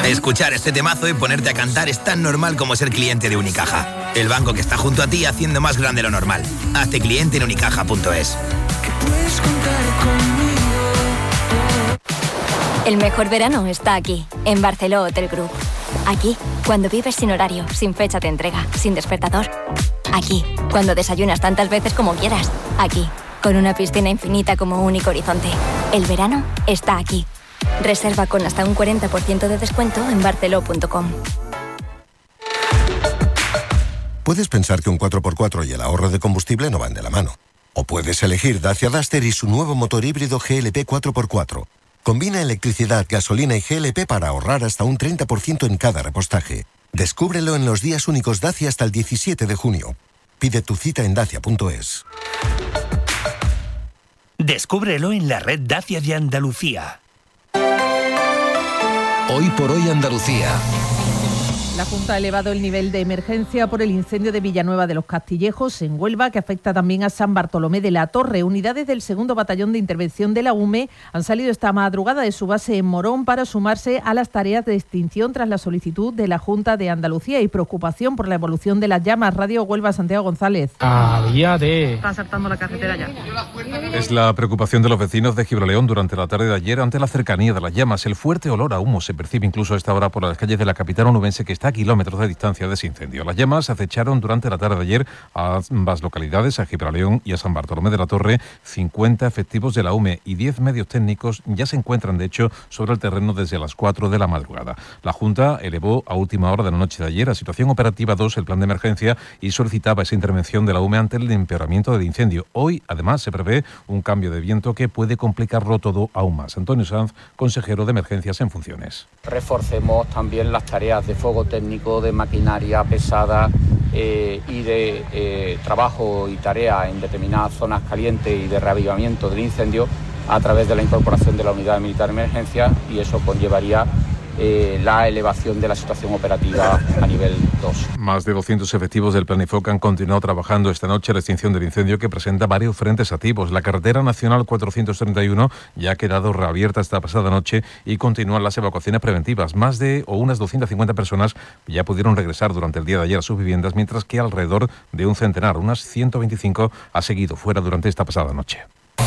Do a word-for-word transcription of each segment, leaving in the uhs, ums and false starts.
Escuchar este temazo y ponerte a cantar es tan normal como ser cliente de Unicaja. El banco que está junto a ti haciendo más grande lo normal. Hazte cliente en unicaja punto es. El mejor verano está aquí, en Barceló Hotel Group. Aquí, cuando vives sin horario, sin fecha de entrega, sin despertador. Aquí, cuando desayunas tantas veces como quieras. Aquí, con una piscina infinita como único horizonte. El verano está aquí. Reserva con hasta un cuarenta por ciento de descuento en barceló punto com. Puedes pensar que un cuatro por cuatro y el ahorro de combustible no van de la mano. O puedes elegir Dacia Duster y su nuevo motor híbrido G L P cuatro por cuatro. Combina electricidad, gasolina y G L P para ahorrar hasta un treinta por ciento en cada repostaje. Descúbrelo en los días únicos Dacia hasta el diecisiete de junio. Pide tu cita en dacia punto es. Descúbrelo en la red Dacia de Andalucía. Hoy por hoy Andalucía. La Junta ha elevado el nivel de emergencia por el incendio de Villanueva de los Castillejos, en Huelva, que afecta también a San Bartolomé de la Torre. Unidades del segundo Batallón de Intervención de la U M E han salido esta madrugada de su base en Morón para sumarse a las tareas de extinción tras la solicitud de la Junta de Andalucía y preocupación por la evolución de las llamas. Radio Huelva, Santiago González. A día de... Está saltando la carretera ya. Es la preocupación de los vecinos de Gibraleón durante la tarde de ayer ante la cercanía de las llamas. El fuerte olor a humo se percibe incluso a esta hora por las calles de la capital onubense, que está a kilómetros de distancia de ese incendio. Las llamas se acecharon durante la tarde de ayer a ambas localidades, a Gibraleón y a San Bartolomé de la Torre. cincuenta efectivos de la U M E y diez medios técnicos ya se encuentran, de hecho, sobre el terreno desde las cuatro de la madrugada. La Junta elevó a última hora de la noche de ayer a situación operativa dos el plan de emergencia y solicitaba esa intervención de la U M E ante el empeoramiento del incendio. Hoy, además, se prevé un cambio de viento que puede complicarlo todo aún más. Antonio Sanz, consejero de Emergencias en funciones. Reforcemos también las tareas de fuego técnico, de maquinaria pesada eh, y de eh, trabajo y tarea en determinadas zonas calientes y de reavivamiento del incendio a través de la incorporación de la unidad militar de emergencia, y eso conllevaría Eh, la elevación de la situación operativa a nivel dos. Más de doscientos efectivos del Planifoc han continuado trabajando esta noche en la extinción del incendio, que presenta varios frentes activos. La carretera nacional cuatrocientos treinta y uno ya ha quedado reabierta esta pasada noche y continúan las evacuaciones preventivas. Más de o unas doscientas cincuenta personas ya pudieron regresar durante el día de ayer a sus viviendas, mientras que alrededor de un centenar, unas ciento veinticinco, ha seguido fuera durante esta pasada noche.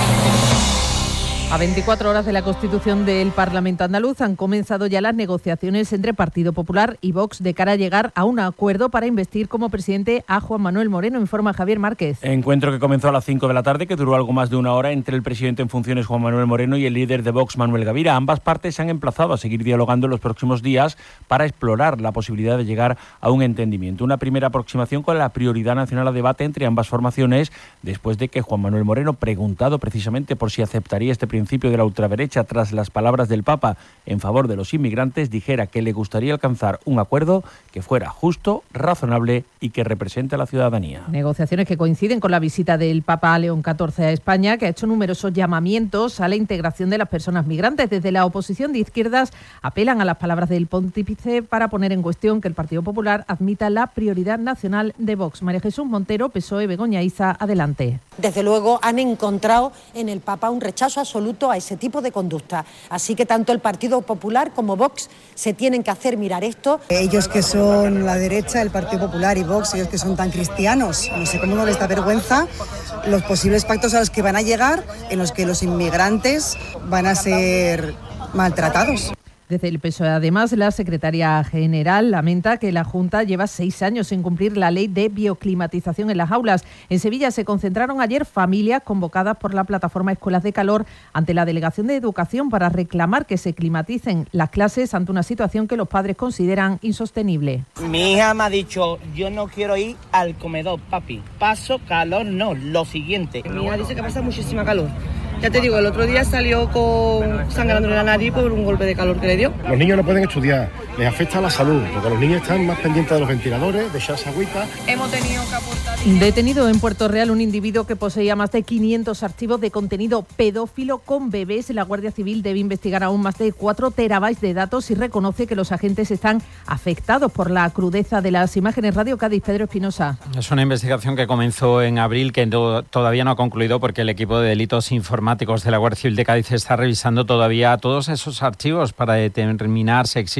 A veinticuatro horas de la constitución del Parlamento andaluz han comenzado ya las negociaciones entre Partido Popular y Vox de cara a llegar a un acuerdo para investir como presidente a Juan Manuel Moreno, informa Javier Márquez. Encuentro que comenzó a las cinco de la tarde, que duró algo más de una hora, entre el presidente en funciones Juan Manuel Moreno y el líder de Vox, Manuel Gavira. Ambas partes se han emplazado a seguir dialogando en los próximos días para explorar la posibilidad de llegar a un entendimiento. Una primera aproximación con la prioridad nacional a debate entre ambas formaciones, después de que Juan Manuel Moreno, preguntado precisamente por si aceptaría este principio principio de la ultraderecha tras las palabras del Papa en favor de los inmigrantes, dijera que le gustaría alcanzar un acuerdo que fuera justo, razonable y que represente a la ciudadanía. Negociaciones que coinciden con la visita del Papa León catorce a España, que ha hecho numerosos llamamientos a la integración de las personas migrantes. Desde la oposición de izquierdas apelan a las palabras del pontífice para poner en cuestión que el Partido Popular admita la prioridad nacional de Vox. María Jesús Montero, P S O E, Begoña Iza, adelante. Desde luego han encontrado en el Papa un rechazo absoluto a ese tipo de conducta. Así que tanto el Partido Popular como Vox se tienen que hacer mirar esto. Ellos que son la derecha, el Partido Popular y Vox, ellos que son tan cristianos, no sé cómo no les da vergüenza los posibles pactos a los que van a llegar, en los que los inmigrantes van a ser maltratados. Desde el P S O E, además, la secretaria general lamenta que la Junta lleva seis años sin cumplir la ley de bioclimatización en las aulas. En Sevilla se concentraron ayer familias convocadas por la plataforma Escuelas de Calor ante la Delegación de Educación para reclamar que se climaticen las clases ante una situación que los padres consideran insostenible. Mi hija me ha dicho, yo no quiero ir al comedor, papi. Paso calor, no, lo siguiente. Mi hija dice que pasa muchísima calor. Ya te digo, el otro día salió con sangrándole la nariz por un golpe de calor que le dio. Los niños no pueden estudiar, les afecta a la salud, porque los niños están más pendientes de los ventiladores, de echarse agüita. Hemos tenido que aportar... Detenido en Puerto Real un individuo que poseía más de quinientos archivos de contenido pedófilo con bebés. La Guardia Civil debe investigar aún más de cuatro terabytes de datos y reconoce que los agentes están afectados por la crudeza de las imágenes. Radio Cádiz, Pedro Espinosa. Es una investigación que comenzó en abril, que no, todavía no ha concluido porque el equipo de delitos informáticos de la Guardia Civil de Cádiz está revisando todavía todos esos archivos para determinar si existen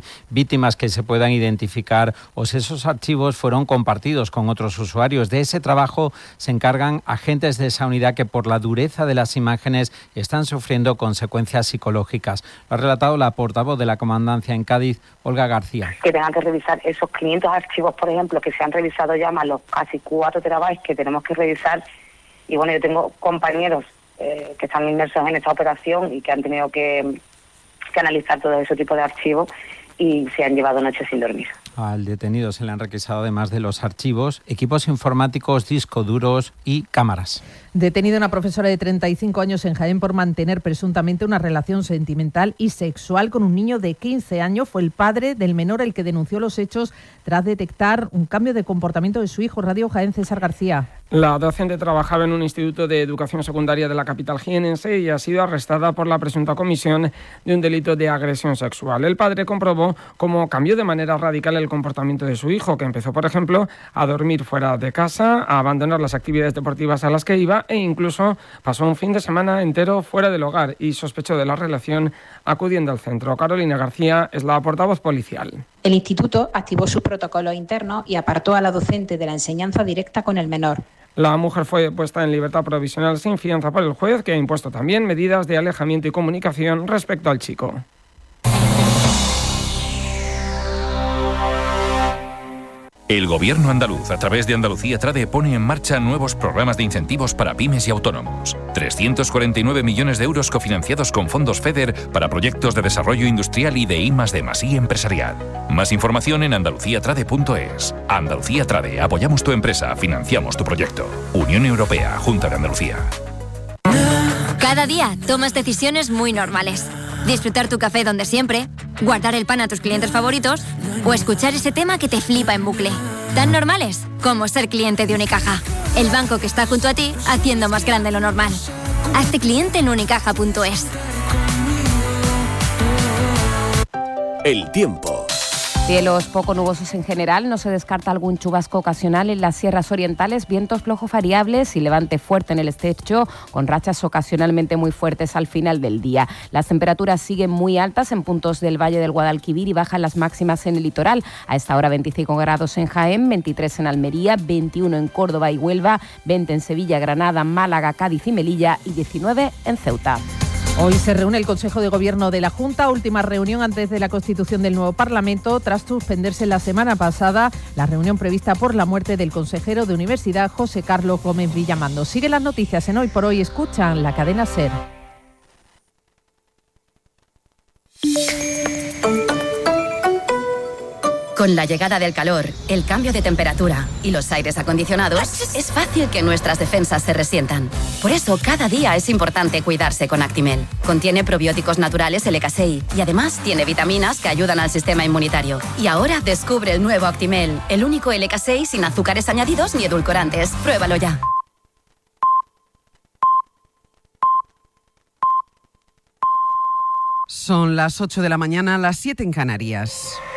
víctimas que se puedan identificar o si esos archivos fueron compartidos con otros usuarios. De ese trabajo se encargan agentes de esa unidad que por la dureza de las imágenes están sufriendo consecuencias psicológicas. Lo ha relatado la portavoz de la Comandancia en Cádiz, Olga García. Que tengan que revisar esos quinientos archivos, por ejemplo, que se han revisado ya, más los casi cuatro terabytes que tenemos que revisar. Y bueno, yo tengo compañeros eh, que están inmersos en esta operación y que han tenido que, que analizar todo ese tipo de archivos y se han llevado noches sin dormir. Al detenido se le han requisado, además de los archivos, equipos informáticos, discos duros y cámaras. Detenida una profesora de treinta y cinco años en Jaén por mantener presuntamente una relación sentimental y sexual con un niño de quince años. Fue el padre del menor el que denunció los hechos tras detectar un cambio de comportamiento de su hijo. Radio Jaén, César García. La docente trabajaba en un instituto de educación secundaria de la capital jienense y ha sido arrestada por la presunta comisión de un delito de agresión sexual. El padre comprobó cómo cambió de manera radical el comportamiento de su hijo, que empezó, por ejemplo, a dormir fuera de casa, a abandonar las actividades deportivas a las que iba e incluso pasó un fin de semana entero fuera del hogar y sospechó de la relación acudiendo al centro. Carolina García es la portavoz policial. El instituto activó sus protocolos internos y apartó a la docente de la enseñanza directa con el menor. La mujer fue puesta en libertad provisional sin fianza por el juez, que ha impuesto también medidas de alejamiento y comunicación respecto al chico. El Gobierno andaluz, a través de Andalucía Trade, pone en marcha nuevos programas de incentivos para pymes y autónomos. trescientos cuarenta y nueve millones de euros cofinanciados con fondos FEDER para proyectos de desarrollo industrial y de I más D más I empresarial. Más información en andalucía trade punto es. Andalucía Trade, apoyamos tu empresa, financiamos tu proyecto. Unión Europea, Junta de Andalucía. Cada día tomas decisiones muy normales. Disfrutar tu café donde siempre, guardar el pan a tus clientes favoritos o escuchar ese tema que te flipa en bucle. Tan normales como ser cliente de Unicaja, el banco que está junto a ti haciendo más grande lo normal. Hazte cliente en unicaja punto es. El tiempo. Cielos poco nubosos en general, no se descarta algún chubasco ocasional en las sierras orientales, vientos flojos variables y levante fuerte en el estrecho, con rachas ocasionalmente muy fuertes al final del día. Las temperaturas siguen muy altas en puntos del Valle del Guadalquivir y bajan las máximas en el litoral. A esta hora veinticinco grados en Jaén, veintitrés en Almería, veintiuno en Córdoba y Huelva, veinte en Sevilla, Granada, Málaga, Cádiz y Melilla y diecinueve en Ceuta. Hoy se reúne el Consejo de Gobierno de la Junta, última reunión antes de la constitución del nuevo Parlamento, tras suspenderse la semana pasada la reunión prevista por la muerte del consejero de Universidad, José Carlos Gómez Villamando. Sigue las noticias en Hoy por Hoy, escuchan la cadena SER. Con la llegada del calor, el cambio de temperatura y los aires acondicionados, es fácil que nuestras defensas se resientan. Por eso, cada día es importante cuidarse con Actimel. Contiene probióticos naturales L K seis y además tiene vitaminas que ayudan al sistema inmunitario. Y ahora descubre el nuevo Actimel, el único L K seis sin azúcares añadidos ni edulcorantes. Pruébalo ya. Son las ocho de la mañana, las siete en Canarias.